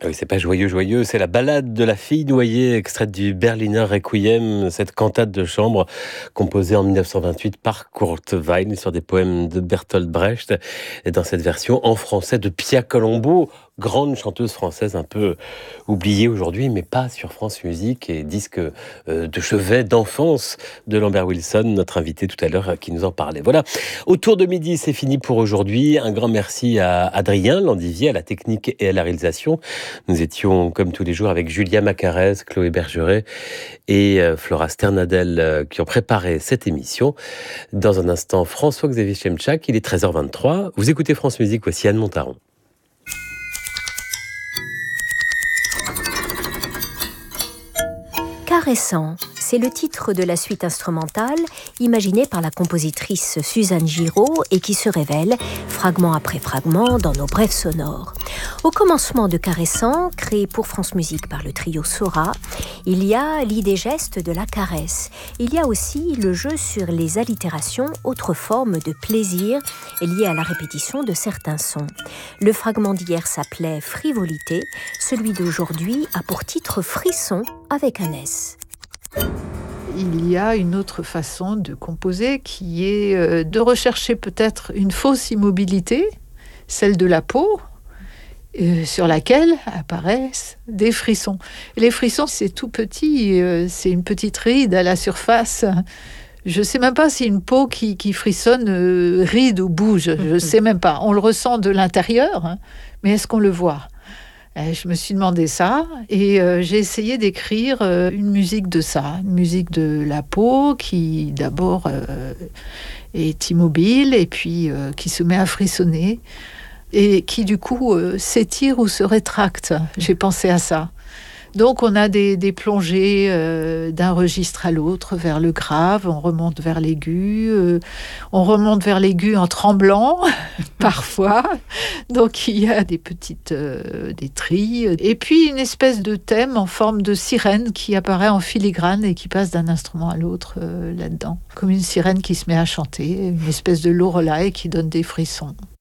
Ah oui, c'est pas joyeux, joyeux, c'est la ballade de la fille noyée, extraite du Berliner Requiem, cette cantate de chambre composée en 1928 par Kurt Weill sur des poèmes de Bertolt Brecht, et dans cette version en français de Pia Colombo, grande chanteuse française un peu oubliée aujourd'hui, mais pas sur France Musique, et disque de chevet d'enfance de Lambert Wilson, notre invité tout à l'heure qui nous en parlait. Voilà, autour de midi, c'est fini pour aujourd'hui. Un grand merci à Adrien Landivier, à la technique et à la réalisation. Nous étions, comme tous les jours, avec Julia Macarez, Chloé Bergeret et Flora Sternadel qui ont préparé cette émission. Dans un instant, François-Xavier Chemchak, il est 13h23. Vous écoutez France Musique, voici Anne Montaron. Caressant, c'est le titre de la suite instrumentale imaginée par la compositrice Suzanne Giraud et qui se révèle, fragment après fragment, dans nos brèves sonores. Au commencement de Caressant, créé pour France Musique par le trio Sora, il y a l'idée geste de la caresse. Il y a aussi le jeu sur les allitérations, autre forme de plaisir liée à la répétition de certains sons. Le fragment d'hier s'appelait Frivolité, celui d'aujourd'hui a pour titre Frisson avec un S. Il y a une autre façon de composer qui est de rechercher peut-être une fausse immobilité, celle de la peau, sur laquelle apparaissent des frissons. Et les frissons, c'est tout petit, c'est une petite ride à la surface. Je ne sais même pas si une peau qui frissonne ride ou bouge, je ne sais même pas. On le ressent de l'intérieur, hein, mais est-ce qu'on le voit ? Je me suis demandé ça et j'ai essayé d'écrire une musique de ça, une musique de la peau qui d'abord est immobile et puis qui se met à frissonner et qui du coup s'étire ou se rétracte. J'ai pensé à ça. Donc on a des plongées d'un registre à l'autre, vers le grave, on remonte vers l'aigu, on remonte vers l'aigu en tremblant, parfois. Donc il y a des petites des trilles. Et puis une espèce de thème en forme de sirène qui apparaît en filigrane et qui passe d'un instrument à l'autre là-dedans. Comme une sirène qui se met à chanter, une espèce de lorelai qui donne des frissons.